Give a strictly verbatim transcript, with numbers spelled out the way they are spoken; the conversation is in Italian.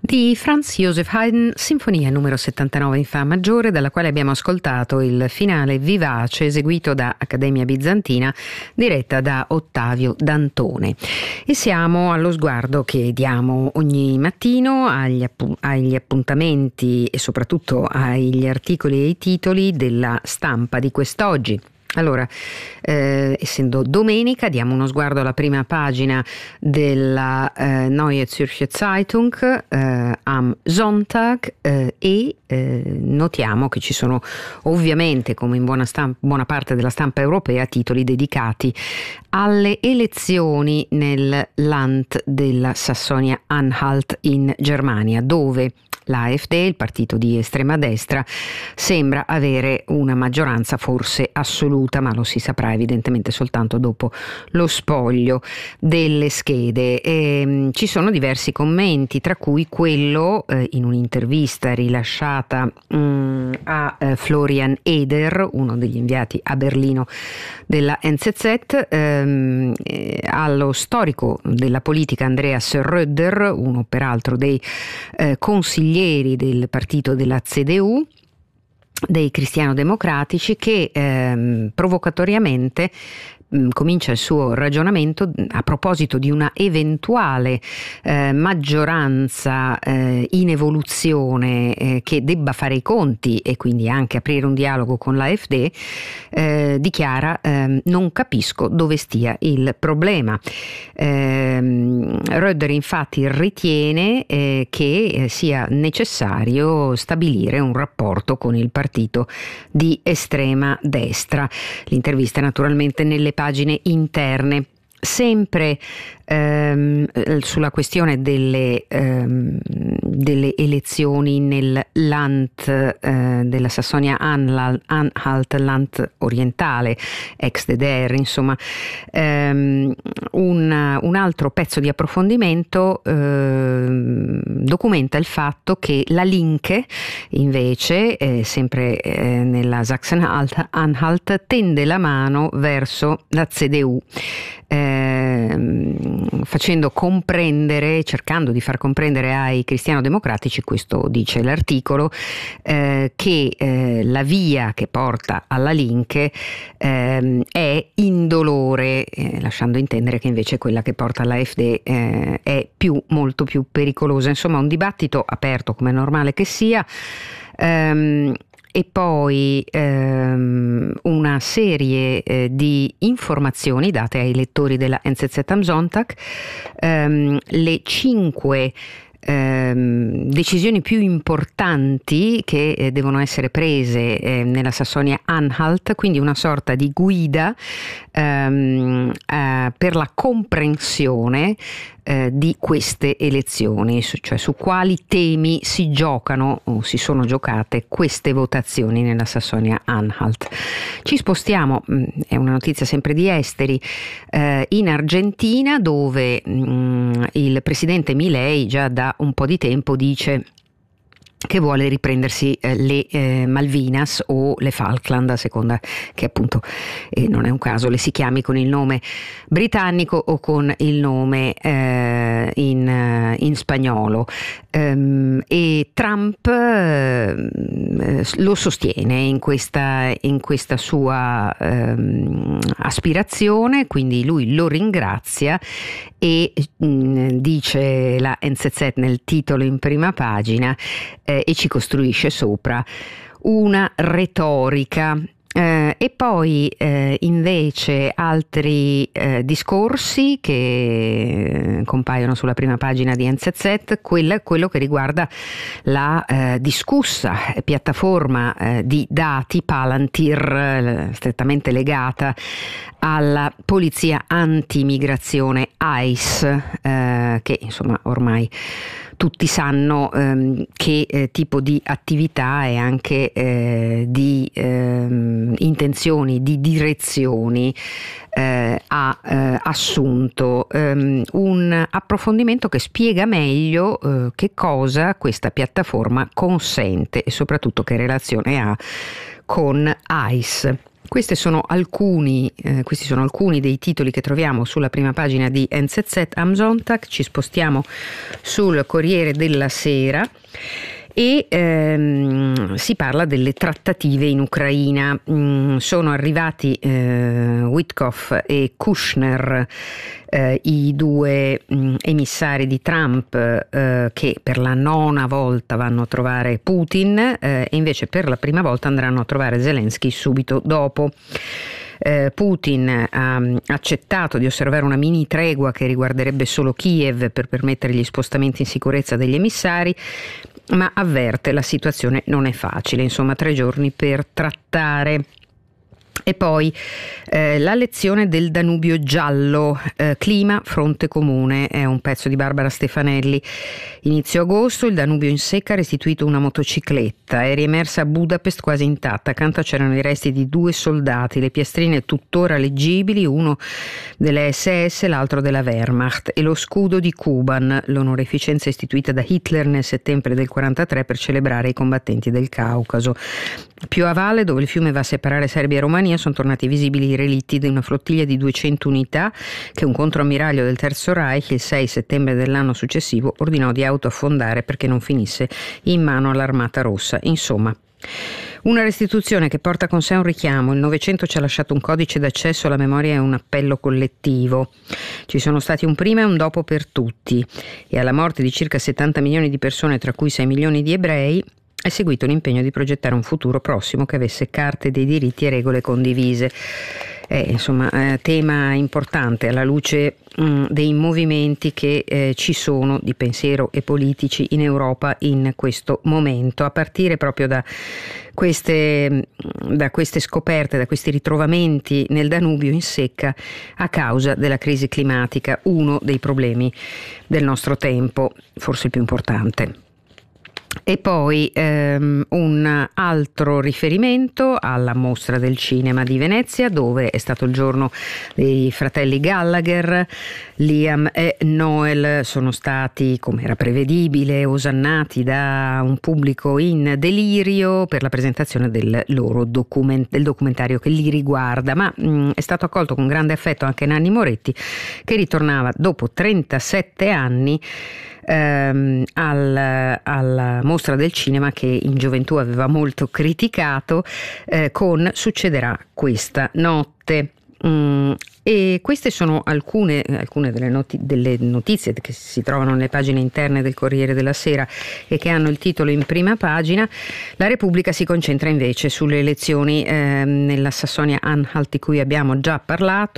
Di Franz Joseph Haydn, sinfonia numero settantanove in fa maggiore, dalla quale abbiamo ascoltato il finale vivace eseguito da Accademia Bizantina, diretta da Ottavio Dantone. E siamo allo sguardo che diamo ogni mattino agli, app- agli appuntamenti e soprattutto agli articoli e ai titoli della stampa di quest'oggi. Allora, eh, essendo domenica, diamo uno sguardo alla prima pagina della eh, Neue Zürcher Zeitung eh, am Sonntag eh, e eh, notiamo che ci sono ovviamente, come in buona, stamp- buona parte della stampa europea, titoli dedicati alle elezioni nel Land della Sassonia-Anhalt in Germania, dove l'A F D, il partito di estrema destra, sembra avere una maggioranza forse assoluta, ma lo si saprà evidentemente soltanto dopo lo spoglio delle schede. E, ci sono diversi commenti, tra cui quello eh, in un'intervista rilasciata mh, a eh, Florian Eder, uno degli inviati a Berlino della N Z Z, ehm, eh, allo storico della politica Andreas Röder, uno peraltro dei eh, consiglieri del partito della C D U, dei cristiano-democratici, che ehm, provocatoriamente mh, comincia il suo ragionamento a proposito di una eventuale eh, maggioranza eh, in evoluzione eh, che debba fare i conti e quindi anche aprire un dialogo con l'A F D. Eh, dichiara eh, non capisco dove stia il problema. Eh, Röder infatti ritiene eh, che sia necessario stabilire un rapporto con il partito di estrema destra. L'intervista naturalmente nelle pagine interne. Sempre ehm, sulla questione delle, ehm, delle elezioni nel Land eh, della Sassonia-Anhalt, Land orientale, ex D D R, insomma, ehm, un, un altro pezzo di approfondimento ehm, documenta il fatto che la Linke, invece, eh, sempre eh, nella Sachsen-Anhalt, tende la mano verso la C D U. Eh, facendo comprendere, cercando di far comprendere ai cristiano-democratici, questo dice l'articolo, eh, che eh, la via che porta alla Linke eh, è indolore, eh, lasciando intendere che invece quella che porta alla F D eh, è più, molto più pericolosa. Insomma, un dibattito aperto, come è normale che sia. Ehm, E poi ehm, una serie eh, di informazioni date ai lettori della N Z Z am Sonntag, ehm, le cinque ehm, decisioni più importanti che eh, devono essere prese eh, nella Sassonia-Anhalt, quindi una sorta di guida ehm, eh, per la comprensione Eh, di queste elezioni, cioè su quali temi si giocano o si sono giocate queste votazioni nella Sassonia-Anhalt. Ci spostiamo, mh, è una notizia sempre di esteri, eh, in Argentina, dove mh, il presidente Milei già da un po' di tempo dice che vuole riprendersi eh, le eh, Malvinas o le Falkland, a seconda che appunto eh, non è un caso le si chiami con il nome britannico o con il nome eh, in, uh, in spagnolo. Um, e Trump eh, lo sostiene in questa, in questa sua um, aspirazione, quindi lui lo ringrazia e mh, dice la N Z Z nel titolo in prima pagina eh, e ci costruisce sopra una retorica. Eh, e poi eh, invece altri eh, discorsi che compaiono sulla prima pagina di N Z Z, quella, quello che riguarda la eh, discussa piattaforma eh, di dati Palantir, eh, strettamente legata alla polizia antimigrazione I C E, eh, che insomma ormai tutti sanno ehm, che eh, tipo di attività e anche eh, di ehm, intenzioni, di direzioni eh, ha eh, assunto. Um, un approfondimento che spiega meglio eh, che cosa questa piattaforma consente e soprattutto che relazione ha con Ice. Questi sono alcuni, eh, questi sono alcuni dei titoli che troviamo sulla prima pagina di N Z Z am Sonntag. Ci spostiamo sul Corriere della Sera e ehm, si parla delle trattative in Ucraina. Mm, sono arrivati eh, Witkoff e Kushner, eh, i due mm, emissari di Trump, eh, che per la nona volta vanno a trovare Putin, eh, e invece per la prima volta andranno a trovare Zelensky subito dopo. Eh, Putin ha accettato di osservare una mini tregua che riguarderebbe solo Kiev per permettere gli spostamenti in sicurezza degli emissari, ma avverte la situazione non è facile, insomma tre giorni per trattare. E poi eh, la lezione del Danubio giallo, eh, clima, fronte comune, è un pezzo di Barbara Stefanelli. Inizio agosto il Danubio in secca ha restituito una motocicletta, è riemersa a Budapest quasi intatta, accanto c'erano i resti di due soldati, le piastrine tuttora leggibili, uno delle S S, l'altro della Wehrmacht, e lo scudo di Kuban, l'onoreficenza istituita da Hitler nel settembre del quarantatré per celebrare i combattenti del Caucaso. Più a valle, dove il fiume va a separare Serbia e Romania, sono tornati visibili i relitti di una flottiglia di duecento unità che un controammiraglio del Terzo Reich il sei settembre dell'anno successivo ordinò di autoaffondare perché non finisse in mano all'Armata Rossa. Insomma, una restituzione che porta con sé un richiamo. Il Novecento ci ha lasciato un codice d'accesso alla memoria e un appello collettivo. Ci sono stati un prima e un dopo per tutti, e alla morte di circa settanta milioni di persone, tra cui sei milioni di ebrei, è seguito l'impegno di progettare un futuro prossimo che avesse carte dei diritti e regole condivise. È insomma eh, tema importante alla luce mh, dei movimenti che eh, ci sono di pensiero e politici in Europa in questo momento, a partire proprio da queste, da queste scoperte, da questi ritrovamenti nel Danubio in secca a causa della crisi climatica, uno dei problemi del nostro tempo, forse il più importante. E poi ehm, un altro riferimento alla Mostra del Cinema di Venezia, dove è stato il giorno dei fratelli Gallagher. Liam e Noel sono stati, come era prevedibile, osannati da un pubblico in delirio per la presentazione del loro document- del documentario che li riguarda, ma mh, è stato accolto con grande affetto anche Nanni Moretti, che ritornava dopo trentasette anni ehm, al, alla Mostra del Cinema, che in gioventù aveva molto criticato, eh, con Succederà questa notte. Mm, e queste sono alcune, alcune delle, noti- delle notizie che si trovano nelle pagine interne del Corriere della Sera e che hanno il titolo in prima pagina. La Repubblica si concentra invece sulle elezioni eh, nella Sassonia-Anhalt, di cui abbiamo già parlato.